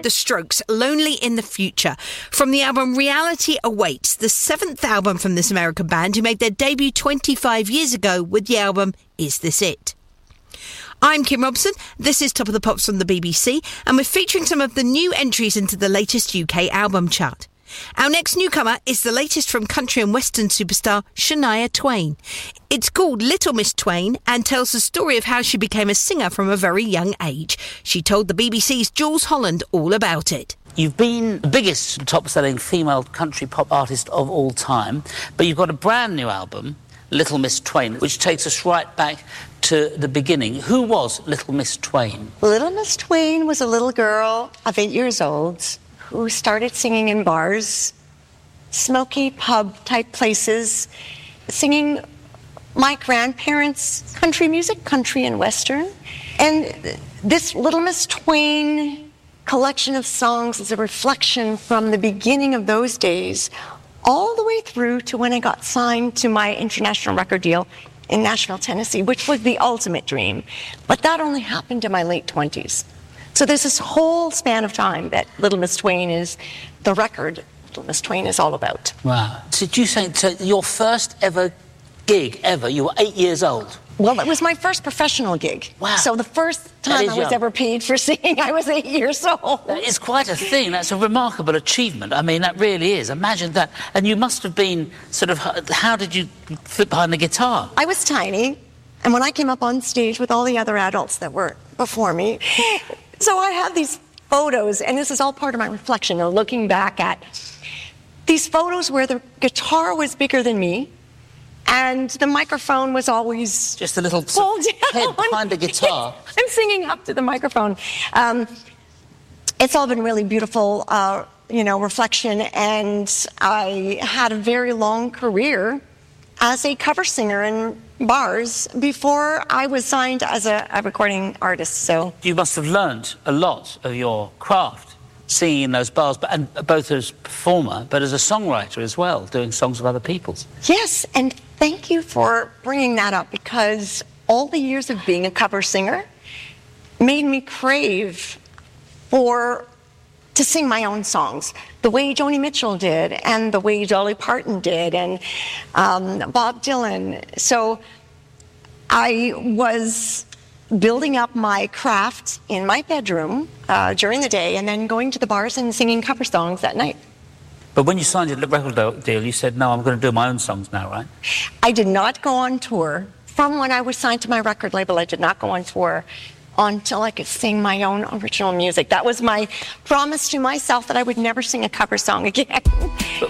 The Strokes, Lonely in the Future. From the album Reality Awaits, the 7th album from this American band who made their debut 25 years ago with the album Is This It? I'm Kim Robson. This is Top of the Pops from the BBC, and we're featuring some of the new entries into the latest UK album chart. Our next newcomer is the latest from country and western superstar Shania Twain. It's called Little Miss Twain and tells the story of how she became a singer from a very young age. She told the BBC's Jules Holland all about it. You've been the biggest top-selling female country pop artist of all time, but you've got a brand new album, Little Miss Twain, which takes us right back to the beginning. Who was Little Miss Twain? Little Miss Twain was a little girl of 8 years old who started singing in bars, smoky pub-type places, singing my grandparents' country music, country and western. And this Little Miss Twain collection of songs is a reflection from the beginning of those days all the way through to when I got signed to my international record deal in Nashville, Tennessee, which was the ultimate dream. But that only happened in my late 20s. So there's this whole span of time that Little Miss Twain is the record Little Miss Twain is all about. Wow. So did you say your first ever gig ever, you were 8 years old? Well, it was my first professional gig. Wow. So the first time I was ever paid for singing, I was 8 years old. That is quite a thing. That's a remarkable achievement. I mean, that really is. Imagine that. And you must have been sort of, how did you flip behind the guitar? I was tiny, and when I came up on stage with all the other adults that were before me, so I had these photos, and this is all part of my reflection, looking back at these photos where the guitar was bigger than me, and the microphone was always just a little head behind the guitar. I'm singing up to the microphone. It's all been really beautiful, reflection, and I had a very long career as a cover singer in bars before I was signed as a recording artist. So you must have learned a lot of your craft singing in those bars, and both as a performer but as a songwriter as well, doing songs of other people's. Yes, and thank you for bringing that up, because all the years of being a cover singer made me crave to sing my own songs, the way Joni Mitchell did, and the way Dolly Parton did, and Bob Dylan. So I was building up my craft in my bedroom during the day, and then going to the bars and singing cover songs at night. But when you signed your record deal, you said, no, I'm going to do my own songs now, right? I did not go on tour. From when I was signed to my record label, I did not go on tour until I could sing my own original music. That was my promise to myself, that I would never sing a cover song again. But